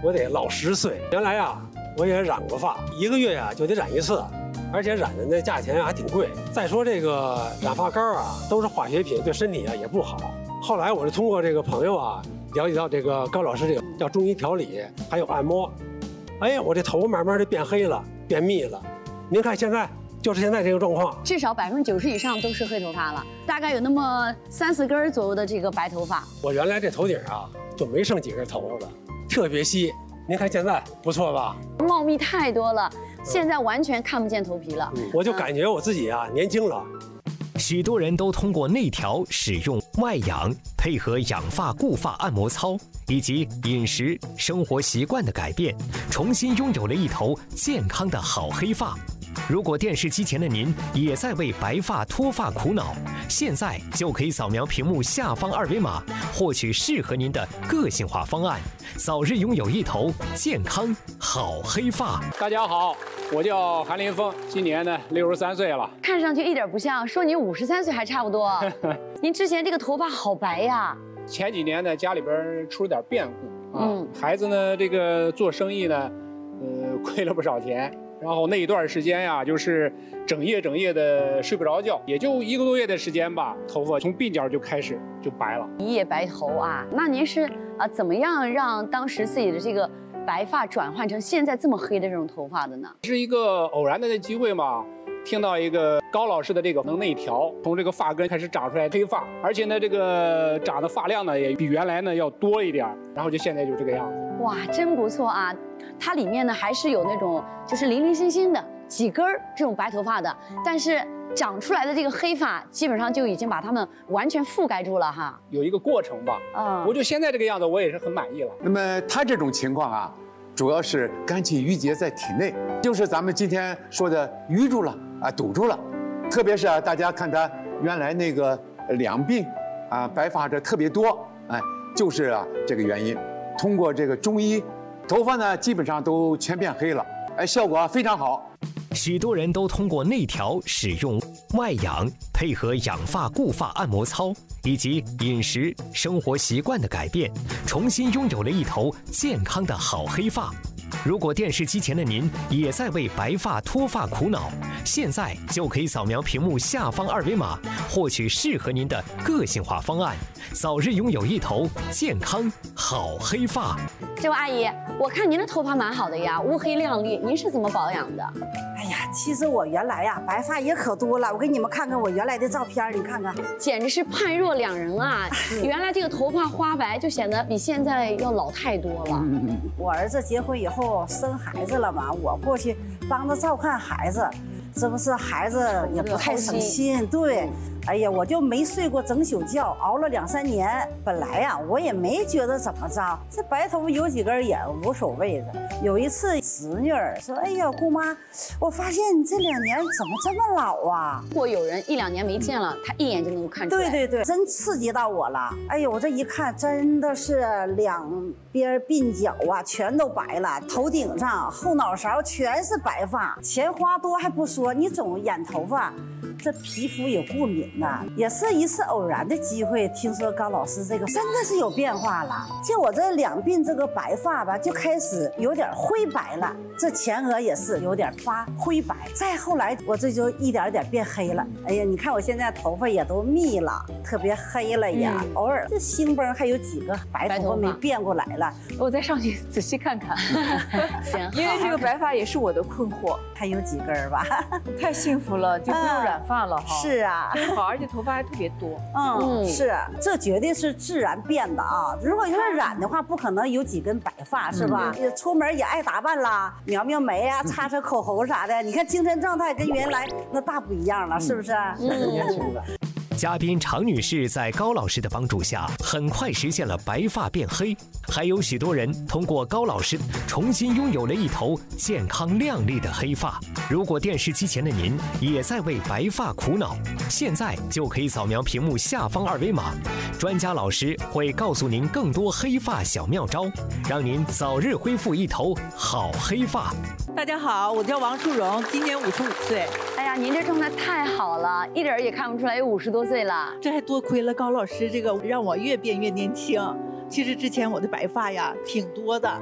我得老10岁。原来啊，我也染过发，1个月呀就得染一次，而且染的那价钱还挺贵。再说这个染发膏啊，都是化学品，对身体啊也不好。后来我是通过这个朋友啊，了解到这个高老师这个叫中医调理，还有按摩。哎，我这头慢慢就变黑了，变密了。您看现在。就是现在这个状况， 至少90%以上都是黑头发了，大概有那么3、4根左右的这个白头发。 我原来这头顶啊就没剩几根头发了，特别稀。您看现在不错吧？ 茂密太多了，现在完全看不见头皮了。 我就感觉我自己啊年轻了。 许多人都通过内调、使用外养，配合养发、固发按摩操，以及饮食、生活习惯的改变，重新拥有了一头健康的好黑发。如果电视机前的您也在为白发脱发苦恼，现在就可以扫描屏幕下方2维码，获取适合您的个性化方案，早日拥有一头健康好黑发。 大家好，我叫韩林峰，今年呢63岁了， 看上去一点不像，说你53岁还差不多。您之前这个头发好白呀。 前几年呢，家里边出了点变故啊，孩子呢这个做生意呢，亏了不少钱。然后那一段时间呀，就是整夜的睡不着觉，也就1个多月的时间吧，头发从鬓角就开始就白了， 一夜白头啊！那您是怎么样让当时自己的这个白发转换成现在这么黑的这种头发的呢？ 是一个偶然的机会嘛，听到一个高老师的这个能内调，从这个发根开始长出来黑发，而且呢这个长的发量呢也比原来呢要多一点，然后就现在就这个样子。 哇，真不错啊！它里面呢还是有那种就是零零星星的几根这种白头发的，但是长出来的这个黑发基本上就已经把它们完全覆盖住了哈。 有一个过程吧，我就现在这个样子，我也是很满意了。 那么他这种情况啊，主要是肝气郁结在体内，就是咱们今天说的淤住了啊，堵住了。特别是啊，大家看他原来那个两鬓啊白发这特别多，哎，就是啊这个原因。通过这个中医，头发呢基本上都全变黑了，哎，效果非常好。 许多人都通过内调、使用外养，配合养发、固发按摩操，以及饮食、生活习惯的改变，重新拥有了一头健康的好黑发。如果电视机前的您也在为白发脱发苦恼，现在就可以扫描屏幕下方2维码，获取适合您的个性化方案，早日拥有一头健康好黑发。 这位阿姨，我看您的头发蛮好的呀，乌黑亮丽，您是怎么保养的？ 哎呀，其实我原来呀白发也可多了，我给你们看看我原来的照片，你看看， 简直是判若两人啊！原来这个头发花白就显得比现在要老太多了。 我儿子结婚以后生孩子了嘛，我过去帮着照看孩子，这不是孩子也不太省心，对。哎呀，我就没睡过整宿觉，熬了2、3年。本来呀，我也没觉得怎么着，这白头发有几根也无所谓的。有一次，侄女儿说：“哎呀，姑妈，我发现你这2年怎么这么老啊？” 如果有人1、2年没见了，他一眼就能够看出来。 对对对，真刺激到我了。哎呦，我这一看，真的是两边鬓角啊全都白了，头顶上、后脑勺全是白发，钱花多还不说，你总染头发。这皮肤也过敏呐，也是一次偶然的机会，听说高老师这个真的是有变化了，就我这两鬓这个白发吧，就开始有点灰白了，这前额也是有点发灰白，再后来我这就一点点变黑了。哎呀，你看我现在头发也都密了，特别黑了呀，偶尔这星崩还有几个白头发没变过来了， 我再上去仔细看看。 行， 因为这个白发也是我的困惑， 还有几根吧。 太幸福了，就不用染发了哈。 是啊， 真好，而且头发还特别多。 是，这绝对是自然变的啊！如果要是染的话，不可能有几根白发，是吧？出门也爱打扮啦，描描眉啊，擦擦口红啥的。你看精神状态跟原来那大不一样了，是不是？ 年轻了。 嘉宾常女士在高老师的帮助下，很快实现了白发变黑，还有许多人通过高老师重新拥有了一头健康亮丽的黑发。如果电视机前的您也在为白发苦恼，现在就可以扫描屏幕下方2维码，专家老师会告诉您更多黑发小妙招，让您早日恢复一头好黑发。 大家好，我叫王淑荣，今年55岁。 哎呀，您这状态太好了，一点也看不出来有50多岁了。 这还多亏了高老师这个，让我越变越年轻。其实之前我的白发呀挺多的。